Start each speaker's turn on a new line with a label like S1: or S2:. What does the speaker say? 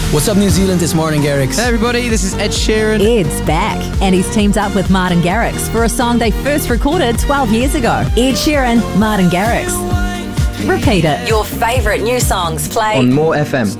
S1: What's up, New Zealand? It's Martin Garrix.
S2: Hey everybody, this is Ed Sheeran.
S3: Ed's back, and he's teamed up with Martin Garrix for a song they first recorded 12 years ago. Ed Sheeran, Martin Garrix. Repeat it. Your favourite new songs play
S4: on More FM.